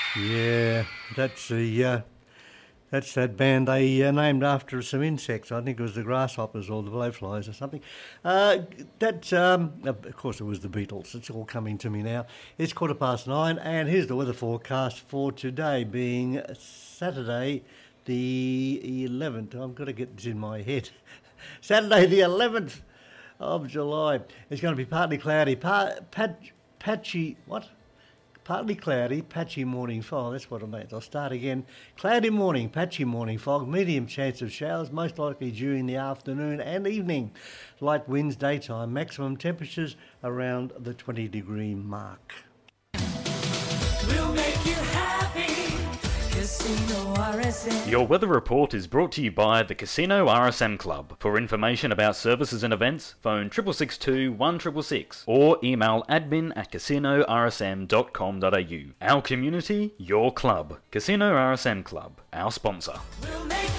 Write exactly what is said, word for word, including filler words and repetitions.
Yeah, that's the uh, that's that band they uh, named after some insects. I think it was the grasshoppers or the blowflies or something. Uh, that um, of course it was the Beatles. It's all coming to me now. It's quarter past nine, and here's the weather forecast for today, being Saturday, the eleventh. I've got to get this in my head. Saturday, the eleventh of July. It's going to be partly cloudy, par- pat- patchy. What? Partly cloudy, patchy morning fog. That's what it means. I'll start again. Cloudy morning, patchy morning fog, medium chance of showers, most likely during the afternoon and evening. Light winds daytime, maximum temperatures around the twenty degree mark. We'll make you happy. Casino R S M. Your weather report is brought to you by the Casino R S M Club. For information about services and events, phone triple six two one six six six or email admin at casino r s m dot com dot a u. Our community, your club. Casino R S M Club, our sponsor. We'll make